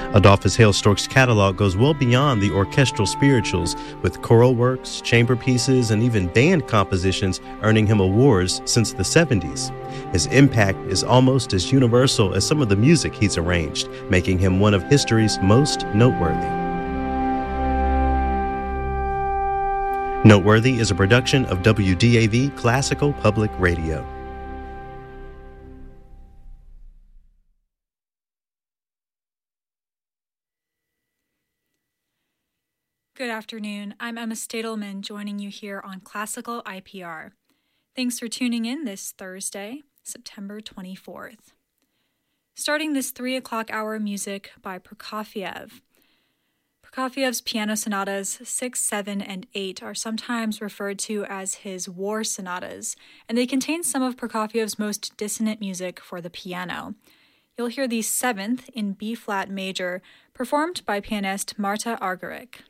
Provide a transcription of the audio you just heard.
Adolphus Hailstork's catalog goes well beyond the orchestral spirituals, with choral works, chamber pieces, and even band compositions earning him awards since the 70s. His impact is almost as universal as some of the music he's arranged, making him one of history's most noteworthy. Noteworthy is a production of WDAV Classical Public Radio. Good afternoon. I'm Emma Stadelman joining you here on Classical IPR. Thanks for tuning in this Thursday, September 24th. Starting this 3 o'clock hour music by Prokofiev. Prokofiev's piano sonatas 6, 7, and 8 are sometimes referred to as his war sonatas, and they contain some of Prokofiev's most dissonant music for the piano. You'll hear the 7th in B-flat major, performed by pianist Marta Argerich.